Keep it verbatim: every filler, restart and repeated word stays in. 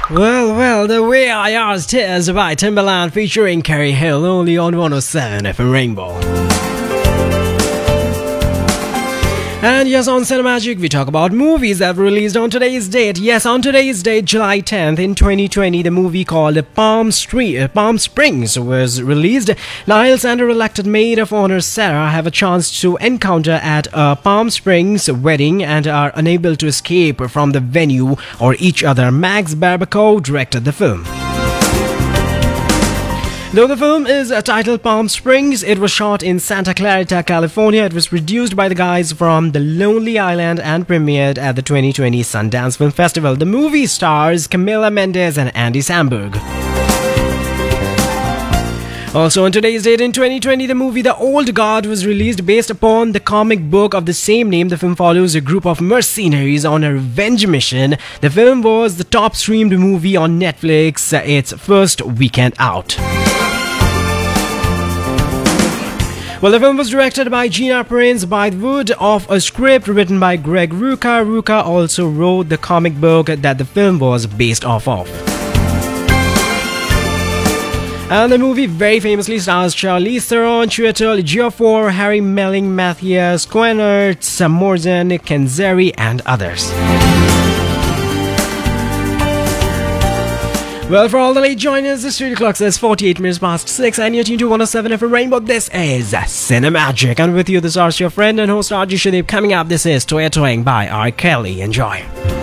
Well, well, the way I asked is by Timbaland featuring Carrie Hill only on one oh seven F M Rainbow. And yes, on Cinemagic, we talk about movies that were released on today's date. Yes, on today's date, July tenth, in twenty twenty, the movie called Palm, Street, uh, Palm Springs was released. Niles and her elected maid of honor, Sarah, have a chance to encounter at a Palm Springs wedding and are unable to escape from the venue or each other. Max Barbacoa directed the film. Though the film is titled Palm Springs, it was shot in Santa Clarita, California. It was produced by the guys from The Lonely Island and premiered at the twenty twenty Sundance Film Festival. The movie stars Camila Mendes and Andy Samberg. Also on today's date in twenty twenty, the movie The Old Guard was released based upon the comic book of the same name. The film follows a group of mercenaries on a revenge mission. The film was the top streamed movie on Netflix uh, its first weekend out. Well, the film was directed by Gina Prince Bythewood off a script written by Greg Rucka. Rucka also wrote the comic book that the film was based off of. And the movie very famously stars Charlize Theron, Chiwetel Ejiofor, Harry Melling, Matthias Schoenaerts, Morzen Kenzeri, and others. Well, for all the late joiners, the studio clock says forty-eight minutes past six, and you're tuned to one oh seven F M Rainbow. This is Cinemagic, and with you, this is your friend and host R J Shadeep. Coming up, this is Toya Toying by R. Kelly. Enjoy.